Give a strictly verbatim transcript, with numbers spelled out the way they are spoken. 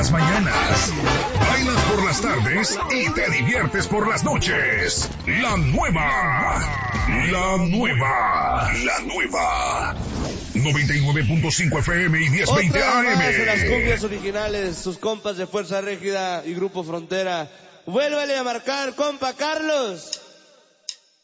Las mañanas, bailas por las tardes y te diviertes por las noches. La nueva, la nueva, la nueva. noventa y nueve punto cinco F M y diez veinte A M. Otra más de las cumbias originales, sus compas de Fuerza Régida y Grupo Frontera. Vuélvale a marcar, compa Carlos.